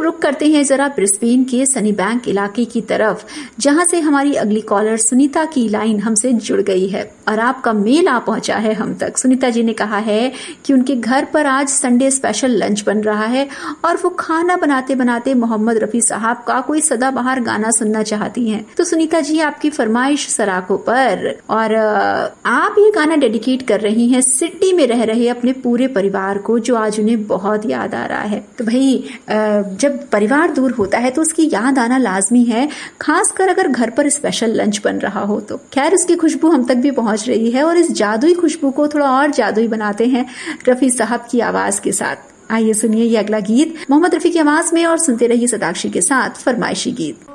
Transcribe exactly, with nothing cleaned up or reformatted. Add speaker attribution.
Speaker 1: रुक करते हैं जरा ब्रिस्बेन के सनी बैंक इलाके की तरफ, जहां से हमारी अगली कॉलर सुनीता की लाइन हमसे जुड़ गई है और आपका मेल आ पहुंचा है हम तक। सुनीता जी ने कहा है कि उनके घर पर आज संडे स्पेशल लंच बन रहा है और वो खाना बनाते बनाते मोहम्मद रफी साहब का कोई सदाबहार गाना सुनना चाहती हैं। तो सुनीता जी, आपकी फरमाइश सराखों पर, और आप ये गाना डेडिकेट कर रही हैं सिडनी में रह रहे अपने पूरे परिवार को, जो आज उन्हें बहुत याद आ रहा है। तो भाई, जब परिवार दूर होता है तो उसकी याद आना लाजमी है, खासकर अगर घर पर स्पेशल लंच बन रहा हो तो। खैर, उसकी खुशबू हम तक भी पहुंच रही है और इस जादुई खुशबू को थोड़ा और जादुई बनाते हैं रफी साहब की आवाज के साथ। आइए सुनिए ये अगला गीत मोहम्मद रफी की आवाज में और सुनते रहिए सदाक्षी के साथ फरमाइशी गीत।